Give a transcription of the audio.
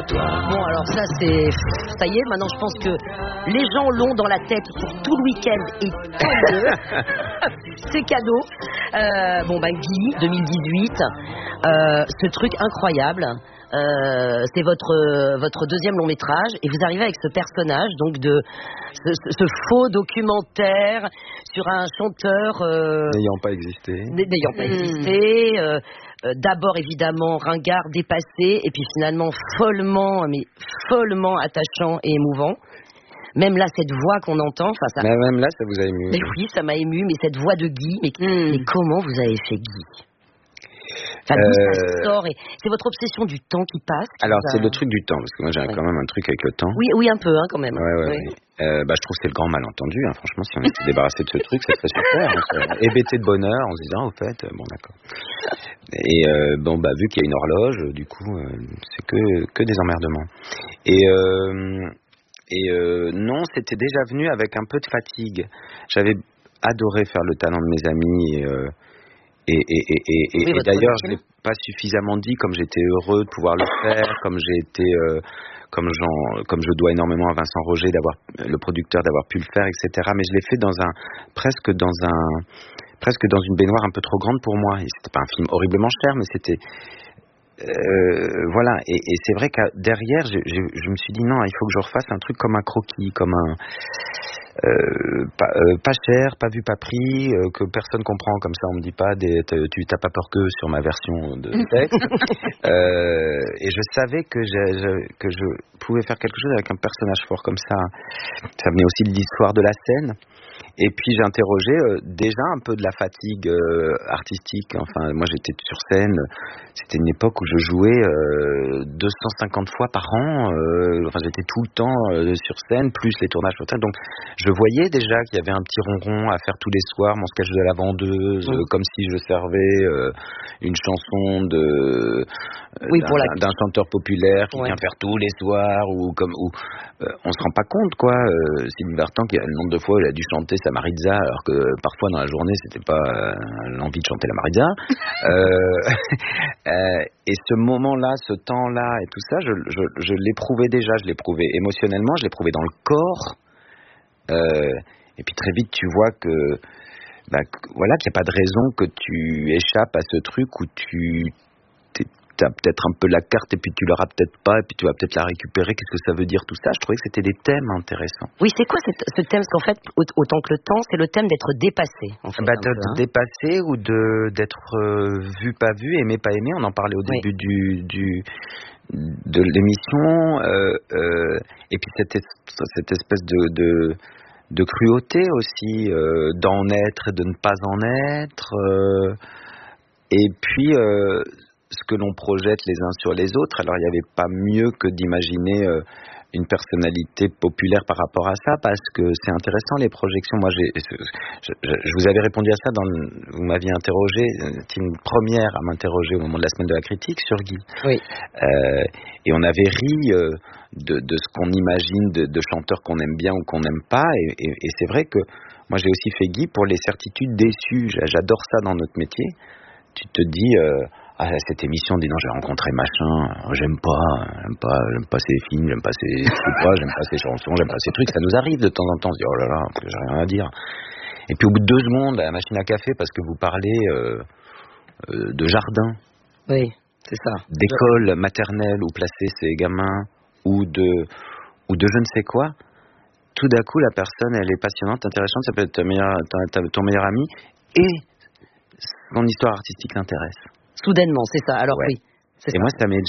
Bon, alors ça y est, maintenant je pense que les gens l'ont dans la tête pour tout le week-end et tant mieux. C'est cadeau. Guy, 2018, ce truc incroyable. C'est votre deuxième long métrage et vous arrivez avec ce personnage donc de ce faux documentaire sur un chanteur n'ayant pas existé, d'abord évidemment ringard, dépassé et puis finalement follement attachant et émouvant. Même là, cette voix qu'on entend, même là, ça vous a ému. Mais oui, ça m'a ému. Mais cette voix de Guy, mais comment vous avez fait Guy? D'où ça sort et c'est votre obsession du temps qui passe. Alors c'est le truc du temps parce que moi j'ai quand même un truc avec le temps. Oui, un peu quand même. Ouais. Je trouve que c'est le grand malentendu. Franchement, si on était débarrassé de ce truc, c'est très super. On serait hébété de bonheur en se disant au fait, bon d'accord. Et vu qu'il y a une horloge, du coup, c'est que des emmerdements. Non, c'était déjà venu avec un peu de fatigue. J'avais adoré faire Le Talent de mes amis. Et d'ailleurs, je l'ai pas suffisamment dit, comme j'étais heureux de pouvoir le faire, comme je dois énormément à Vincent Roger, le producteur, d'avoir pu le faire, etc. Mais je l'ai fait presque dans une baignoire un peu trop grande pour moi. Et c'était pas un film horriblement cher, mais c'était voilà. Et c'est vrai que derrière, je me suis dit non, il faut que je refasse un truc comme un croquis, comme un pas cher, pas vu, pas pris, que personne comprend, comme ça on me dit pas tu t'as pas peur que sur ma version de texte. Et je savais que je pouvais faire quelque chose avec un personnage fort comme ça. Ça venait aussi de l'histoire de la scène. Et puis j'ai interrogé déjà un peu de la fatigue artistique. Enfin, moi j'étais sur scène. C'était une époque où je jouais 250 fois par an. J'étais tout le temps sur scène, plus les tournages sur scène. Donc je voyais déjà qu'il y avait un petit ronron à faire tous les soirs, mon sketch de la vendeuse, comme si je servais une chanson d'un chanteur populaire qui vient faire tous les soirs, on se rend pas compte quoi. Sylvie Vartan, qui a le nombre de fois il a dû chanter sa Maritza, alors que parfois dans la journée c'était pas l'envie de chanter la Maritza. Et ce moment-là, ce temps-là et tout ça, je l'éprouvais déjà, je l'éprouvais émotionnellement, je l'éprouvais dans le corps. Et puis très vite tu vois qu'il n'y a pas de raison que tu échappes à ce truc où tu as peut-être un peu la carte et puis tu l'auras peut-être pas et puis tu vas peut-être la récupérer. Qu'est-ce que ça veut dire tout ça? Je trouvais que c'était des thèmes intéressants. Oui, c'est quoi ce thème? Parce qu'en fait, autant que le temps, c'est le thème d'être dépassé. En fait, d'être dépassé ou d'être vu, pas vu, aimé, pas aimé. On en parlait au début de l'émission. Et puis cette espèce de cruauté aussi, d'en être et de ne pas en être. Et puis ce que l'on projette les uns sur les autres. Alors il n'y avait pas mieux que d'imaginer une personnalité populaire par rapport à ça, parce que c'est intéressant les projections. Moi je vous avais répondu à ça vous m'aviez interrogé, c'était une première à m'interroger au moment de la semaine de la critique sur Guy. Oui. Et on avait ri de ce qu'on imagine de chanteurs qu'on aime bien ou qu'on n'aime pas, et c'est vrai que moi j'ai aussi fait Guy pour les certitudes déçues. J'adore ça dans notre métier. Tu te dis cette émission, dis non, j'ai rencontré machin, j'aime pas ses films, j'aime pas ses chansons, j'aime pas ses trucs. Ça nous arrive de temps en temps, on se dit oh là là, j'ai rien à dire. Et puis au bout de 2 secondes, à la machine à café, parce que vous parlez de jardin, oui, c'est ça, d'école maternelle où placer ses gamins, ou de je ne sais quoi. Tout d'un coup, la personne, elle est passionnante, intéressante, ça peut être ton meilleur ami, et son histoire artistique l'intéresse. Soudainement, c'est ça. Alors oui. Et moi, ça m'est